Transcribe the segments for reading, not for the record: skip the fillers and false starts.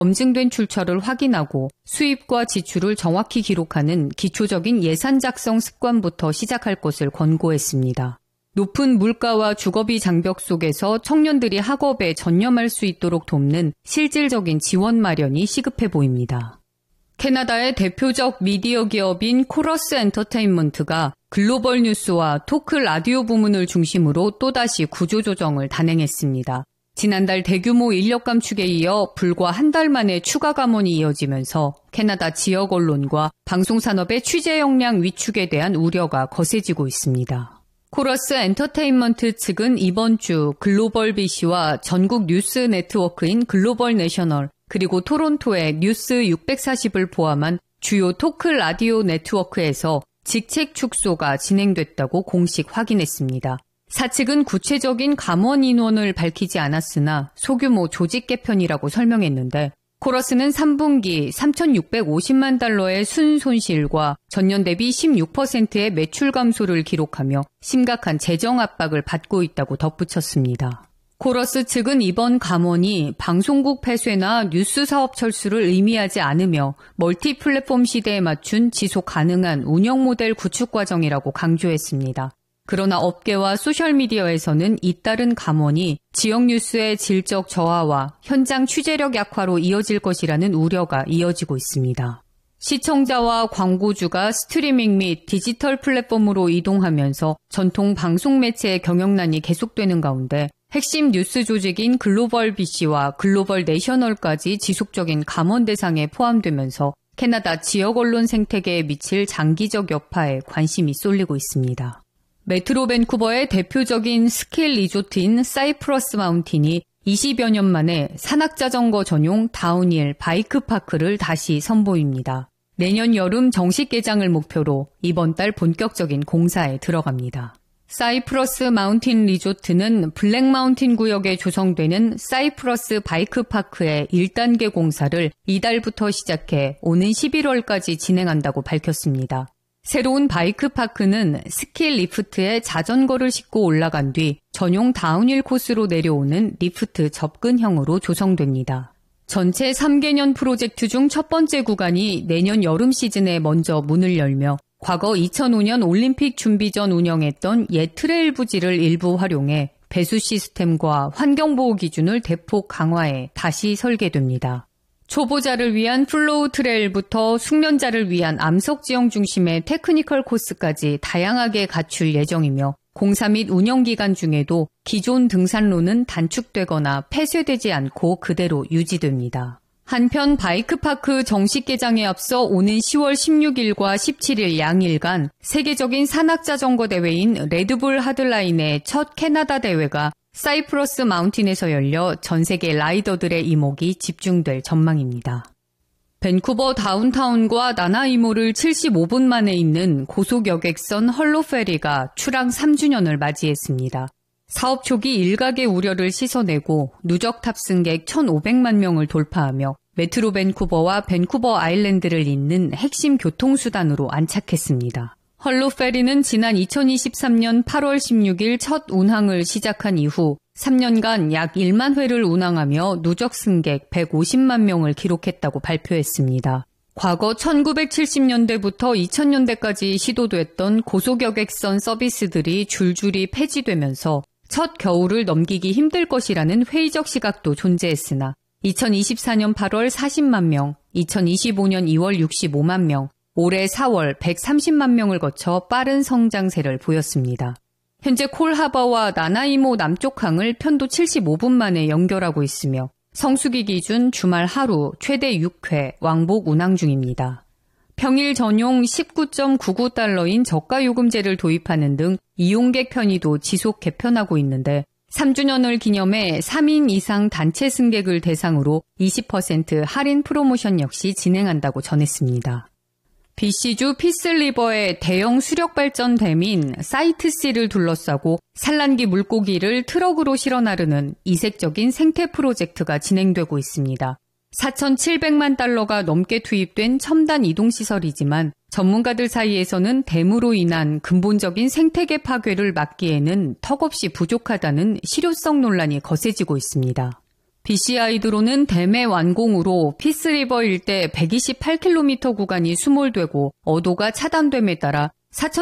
검증된 출처를 확인하고 수입과 지출을 정확히 기록하는 기초적인 예산 작성 습관부터 시작할 것을 권고했습니다. 높은 물가와 주거비 장벽 속에서 청년들이 학업에 전념할 수 있도록 돕는 실질적인 지원 마련이 시급해 보입니다. 캐나다의 대표적 미디어 기업인 코러스 엔터테인먼트가 글로벌 뉴스와 토크 라디오 부문을 중심으로 또다시 구조조정을 단행했습니다. 지난달 대규모 인력 감축에 이어 불과 한 달 만에 추가 감원이 이어지면서 캐나다 지역 언론과 방송산업의 취재 역량 위축에 대한 우려가 거세지고 있습니다. 코러스 엔터테인먼트 측은 이번 주 글로벌 BC와 전국 뉴스 네트워크인 글로벌 내셔널 그리고 토론토의 뉴스 640을 포함한 주요 토크 라디오 네트워크에서 직책 축소가 진행됐다고 공식 확인했습니다. 사측은 구체적인 감원 인원을 밝히지 않았으나 소규모 조직 개편이라고 설명했는데 코러스는 3분기 3,650만 달러의 순손실과 전년 대비 16%의 매출 감소를 기록하며 심각한 재정 압박을 받고 있다고 덧붙였습니다. 코러스 측은 이번 감원이 방송국 폐쇄나 뉴스 사업 철수를 의미하지 않으며 멀티 플랫폼 시대에 맞춘 지속 가능한 운영 모델 구축 과정이라고 강조했습니다. 그러나 업계와 소셜미디어에서는 잇따른 감원이 지역 뉴스의 질적 저하와 현장 취재력 약화로 이어질 것이라는 우려가 이어지고 있습니다. 시청자와 광고주가 스트리밍 및 디지털 플랫폼으로 이동하면서 전통 방송 매체의 경영난이 계속되는 가운데 핵심 뉴스 조직인 글로벌 BC와 글로벌 내셔널까지 지속적인 감원 대상에 포함되면서 캐나다 지역 언론 생태계에 미칠 장기적 여파에 관심이 쏠리고 있습니다. 메트로 밴쿠버의 대표적인 스키 리조트인 사이프러스 마운틴이 20여 년 만에 산악자전거 전용 다운힐 바이크 파크를 다시 선보입니다. 내년 여름 정식 개장을 목표로 이번 달 본격적인 공사에 들어갑니다. 사이프러스 마운틴 리조트는 블랙 마운틴 구역에 조성되는 사이프러스 바이크 파크의 1단계 공사를 이달부터 시작해 오는 11월까지 진행한다고 밝혔습니다. 새로운 바이크 파크는 스키 리프트에 자전거를 싣고 올라간 뒤 전용 다운힐 코스로 내려오는 리프트 접근형으로 조성됩니다. 전체 3개년 프로젝트 중 첫 번째 구간이 내년 여름 시즌에 먼저 문을 열며 과거 2005년 올림픽 준비 전 운영했던 옛 트레일 부지를 일부 활용해 배수 시스템과 환경보호 기준을 대폭 강화해 다시 설계됩니다. 초보자를 위한 플로우 트레일부터 숙련자를 위한 암석 지형 중심의 테크니컬 코스까지 다양하게 갖출 예정이며 공사 및 운영 기간 중에도 기존 등산로는 단축되거나 폐쇄되지 않고 그대로 유지됩니다. 한편 바이크파크 정식 개장에 앞서 오는 10월 16일과 17일 양일간 세계적인 산악자전거 대회인 레드불 하드라인의 첫 캐나다 대회가 사이프러스 마운틴에서 열려 전 세계 라이더들의 이목이 집중될 전망입니다. 밴쿠버 다운타운과 나나이모를 75분 만에 잇는 고속여객선 헐로페리가 출항 3주년을 맞이했습니다. 사업 초기 일각의 우려를 씻어내고 누적 탑승객 1,500만 명을 돌파하며 메트로 밴쿠버와 밴쿠버 아일랜드를 잇는 핵심 교통수단으로 안착했습니다. 헐로페리는 지난 2023년 8월 16일 첫 운항을 시작한 이후 3년간 약 1만 회를 운항하며 누적 승객 150만 명을 기록했다고 발표했습니다. 과거 1970년대부터 2000년대까지 시도됐던 고속여객선 서비스들이 줄줄이 폐지되면서 첫 겨울을 넘기기 힘들 것이라는 회의적 시각도 존재했으나 2024년 8월 40만 명, 2025년 2월 65만 명, 올해 4월 130만 명을 거쳐 빠른 성장세를 보였습니다. 현재 콜하버와 나나이모 남쪽항을 편도 75분 만에 연결하고 있으며 성수기 기준 주말 하루 최대 6회 왕복 운항 중입니다. 평일 전용 19.99달러인 저가요금제를 도입하는 등 이용객 편의도 지속 개편하고 있는데 3주년을 기념해 3인 이상 단체 승객을 대상으로 20% 할인 프로모션 역시 진행한다고 전했습니다. BC주 피스리버의 대형 수력발전댐인 사이트C를 둘러싸고 산란기 물고기를 트럭으로 실어 나르는 이색적인 생태 프로젝트가 진행되고 있습니다. 4,700만 달러가 넘게 투입된 첨단 이동시설이지만 전문가들 사이에서는 댐으로 인한 근본적인 생태계 파괴를 막기에는 턱없이 부족하다는 실효성 논란이 거세지고 있습니다. BC 하이드로는 댐의 완공으로 피스리버 일대 128km 구간이 수몰되고 어도가 차단됨에 따라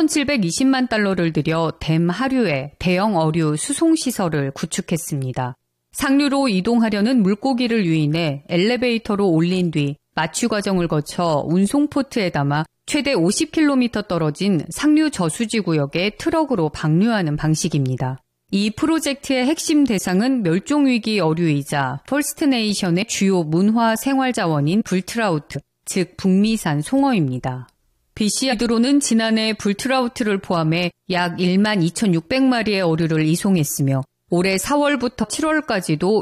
4,720만 달러를 들여 댐 하류에 대형 어류 수송시설을 구축했습니다. 상류로 이동하려는 물고기를 유인해 엘리베이터로 올린 뒤 마취 과정을 거쳐 운송포트에 담아 최대 50km 떨어진 상류 저수지 구역에 트럭으로 방류하는 방식입니다. 이 프로젝트의 핵심 대상은 멸종위기 어류이자 퍼스트네이션의 주요 문화 생활자원인 불트라우트, 즉 북미산 송어입니다. BC 하이드로는 지난해 불트라우트를 포함해 약 12,600마리의 어류를 이송했으며 올해 4월부터 7월까지도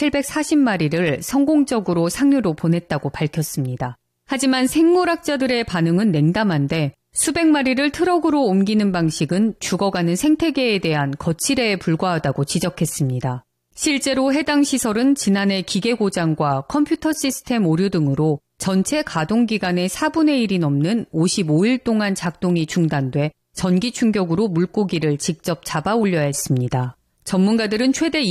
2,740마리를 성공적으로 상류로 보냈다고 밝혔습니다. 하지만 생물학자들의 반응은 냉담한데 수백 마리를 트럭으로 옮기는 방식은 죽어가는 생태계에 대한 거칠애에 불과하다고 지적했습니다. 실제로 해당 시설은 지난해 기계 고장과 컴퓨터 시스템 오류 등으로 전체 가동 기간의 4분의 1이 넘는 55일 동안 작동이 중단돼 전기 충격으로 물고기를 직접 잡아 올려야 했습니다. 전문가들은 최대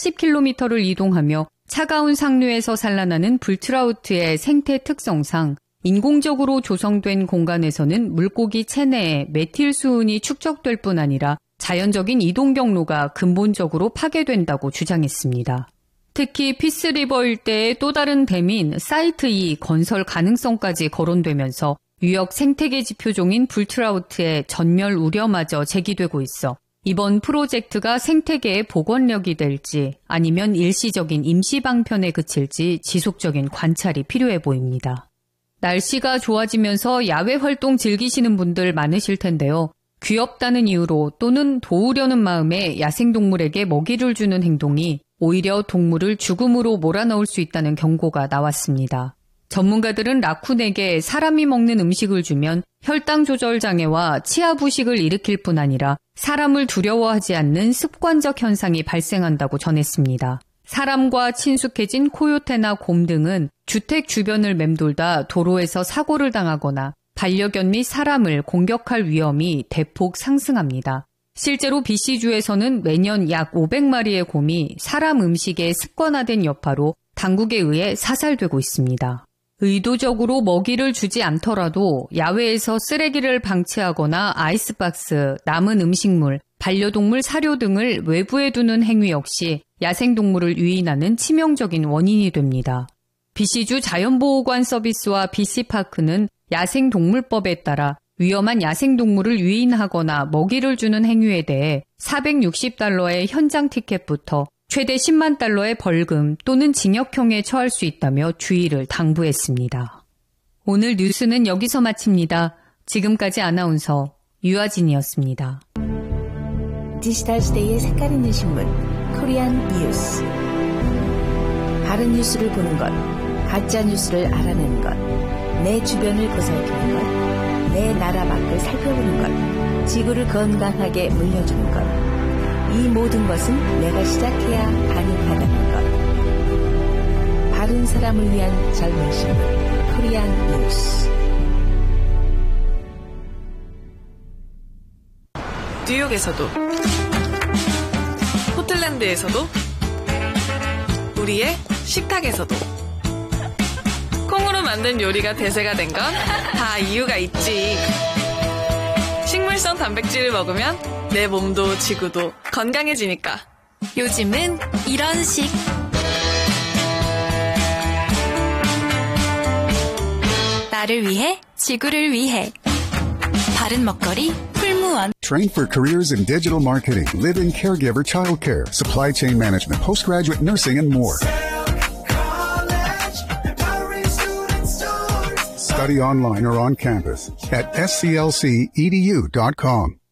280km를 이동하며 차가운 상류에서 산란하는 불트라우트의 생태 특성상 인공적으로 조성된 공간에서는 물고기 체내에 메틸 수은이 축적될 뿐 아니라 자연적인 이동 경로가 근본적으로 파괴된다고 주장했습니다. 특히 피스리버 일대의 또 다른 댐인 사이트 2 건설 가능성까지 거론되면서 유역 생태계 지표종인 불트라우트의 전멸 우려마저 제기되고 있어 이번 프로젝트가 생태계의 복원력이 될지 아니면 일시적인 임시 방편에 그칠지 지속적인 관찰이 필요해 보입니다. 날씨가 좋아지면서 야외 활동 즐기시는 분들 많으실 텐데요. 귀엽다는 이유로 또는 도우려는 마음에 야생동물에게 먹이를 주는 행동이 오히려 동물을 죽음으로 몰아넣을 수 있다는 경고가 나왔습니다. 전문가들은 라쿤에게 사람이 먹는 음식을 주면 혈당 조절 장애와 치아 부식을 일으킬 뿐 아니라 사람을 두려워하지 않는 습관적 현상이 발생한다고 전했습니다. 사람과 친숙해진 코요테나 곰 등은 주택 주변을 맴돌다 도로에서 사고를 당하거나 반려견 및 사람을 공격할 위험이 대폭 상승합니다. 실제로 BC주에서는 매년 약 500마리의 곰이 사람 음식에 습관화된 여파로 당국에 의해 사살되고 있습니다. 의도적으로 먹이를 주지 않더라도 야외에서 쓰레기를 방치하거나 아이스박스, 남은 음식물, 반려동물 사료 등을 외부에 두는 행위 역시 야생동물을 유인하는 치명적인 원인이 됩니다. BC주 자연보호관 서비스와 BC파크는 야생동물법에 따라 위험한 야생동물을 유인하거나 먹이를 주는 행위에 대해 $460의 현장 티켓부터 최대 $10만 달러의 벌금 또는 징역형에 처할 수 있다며 주의를 당부했습니다. 오늘 뉴스는 여기서 마칩니다. 지금까지 아나운서 유아진이었습니다. 디지털 시대의 색깔 있는 신문 코리안 뉴스. 다른 뉴스를 보는 것, 가짜 뉴스를 알아내는 것, 내 주변을 보살피는 것, 내 나라 밖을 살펴보는 것, 지구를 건강하게 물려주는 것. 이 모든 것은 내가 시작해야 가능하다는 것. 바른 사람을 위한 젊은 신문 코리안 뉴스. 뉴욕에서도, 포틀랜드에서도, 우리의 식탁에서도 콩으로 만든 요리가 대세가 된 건 다 이유가 있지. 식물성 단백질을 먹으면 내 몸도 지구도 건강해지니까. 요즘은 이런 식. 나를 위해, 지구를 위해. 바른 먹거리 풀무원. Train for careers in digital marketing, live-in caregiver childcare, supply chain management, postgraduate nursing, and more. Study online or on campus at sclcedu.com.